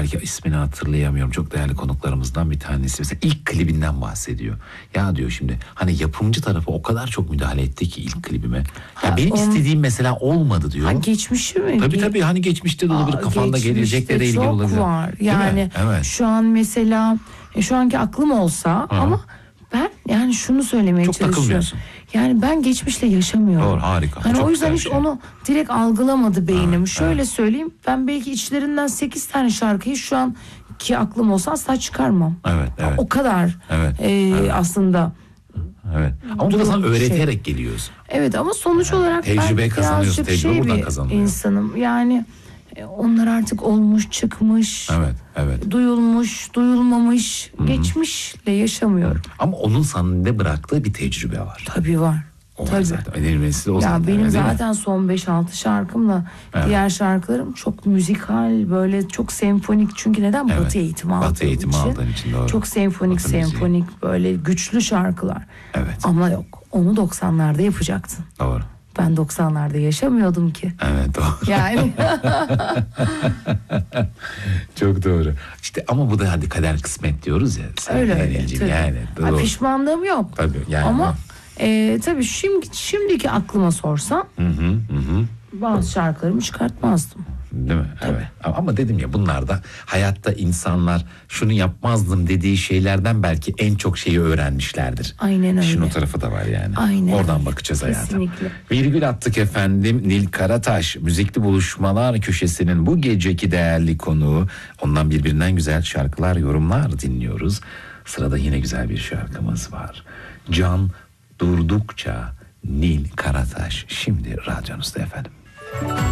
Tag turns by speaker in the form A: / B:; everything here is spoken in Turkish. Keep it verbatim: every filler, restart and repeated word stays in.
A: belki ismini hatırlayamıyorum. Çok değerli konuklarımızdan bir tanesi. Mesela ilk klibinden bahsediyor. Ya diyor şimdi hani yapımcı tarafı o kadar çok müdahale etti ki ilk klibime. Ya
B: Ha,
A: benim
B: on...
A: istediğim mesela olmadı diyor.
B: Ha, geçmişi mi?
A: Tabii tabii hani geçmişte de olabilir, kafanda geleceklere ilgili olabilir.
B: Çok var. Yani
A: evet.
B: şu an mesela şu anki aklım olsa Hı-hı. ama ben yani şunu söylemeye
A: çok
B: çalışıyorum. Yani ben geçmişle yaşamıyorum.
A: Doğru, harika.
B: Yani
A: çok
B: o yüzden hiç
A: şey.
B: onu direkt algılamadı beynim.
A: Evet,
B: Şöyle
A: evet.
B: söyleyeyim, ben belki içlerinden sekiz tane şarkıyı şu an ki aklım olsa asla çıkarmam.
A: Evet, evet.
B: O kadar
A: evet,
B: e,
A: evet.
B: aslında.
A: Evet. Ama bu da sana öğreterek şey. geliyorsun.
B: Evet ama sonuç yani, olarak
A: tecrübe
B: ben
A: kazanıyorsun.
B: birazcık
A: Tecrübe
B: şey
A: buradan
B: bir
A: kazanılıyor.
B: insanım. Yani onlar artık olmuş, çıkmış.
A: Evet, evet.
B: Duyulmuş, duyulmamış, Hı-hı. geçmişle yaşamıyorum.
A: Ama onun sana ne bıraktığı bir tecrübe var.
B: Tabii var.
A: O
B: Tabii.
A: var zaten. Edilmesi o
B: ya
A: zaten.
B: Benim
A: değil
B: zaten
A: mi?
B: son beş altı şarkımla evet. diğer şarkılarım çok müzikal, böyle çok senfonik. Çünkü neden? Evet. Batı eğitimi aldığım
A: Batı eğitimi
B: için.
A: aldığın için doğru.
B: Çok senfonik, Batı senfonik müziği. Böyle güçlü şarkılar.
A: Evet.
B: Ama yok. Onu doksanlarda yapacaktın.
A: Doğru.
B: Ben doksanlarda yaşamıyordum ki.
A: Evet doğru.
B: Yani.
A: Çok doğru. İşte ama bu da hadi kader kısmet diyoruz ya.
B: Öyle öyle.
A: Yani,
B: Ay, pişmanlığım yok.
A: Tabii yani.
B: Ama e, tabii şimdi, şimdiki aklıma sorsan
A: hı hı, hı.
B: bazı şarkılarımı çıkartmazdım.
A: Değil mi? Tabii. Evet. Ama dedim ya bunlar da hayatta insanlar şunu yapmazdım dediği şeylerden belki en çok şeyi öğrenmişlerdir.
B: Aynen öyle.
A: Şunun tarafı da var yani.
B: Aynen.
A: Oradan bakacağız
B: Kesinlikle.
A: hayata. Virgül attık efendim. Nil Karataş müzikli buluşmalar köşesinin bu geceki değerli konuğu. Ondan birbirinden güzel şarkılar, yorumlar dinliyoruz. Sırada yine güzel bir şarkımız var. Can durdukça Nil Karataş şimdi radyonuzda efendim.